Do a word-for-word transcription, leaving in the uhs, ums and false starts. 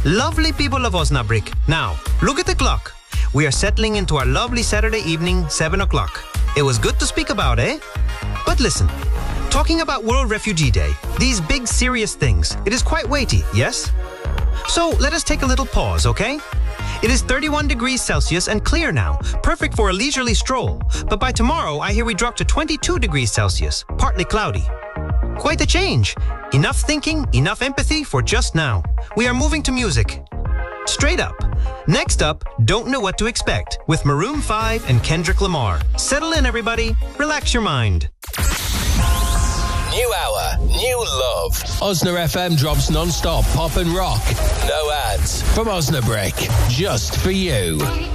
Lovely people of Osnabrück. Now, look at the clock. We are settling into our lovely Saturday evening, seven o'clock. It was good to speak about, eh? But listen, talking about World Refugee Day, these big serious things, it is quite weighty, yes? So let us take a little pause, okay? It is thirty-one degrees Celsius and clear now, perfect for a leisurely stroll. But by tomorrow, I hear we drop to twenty-two degrees Celsius, partly cloudy. Quite a change. Enough thinking, enough empathy for just now. We are moving to music. Straight up. Next up, Don't Know What to Expect with Maroon five and Kendrick Lamar. Settle in, everybody. Relax your mind. New hour, new love. Osna F M drops non-stop pop and rock. No ads. From Osnabrück, just for you.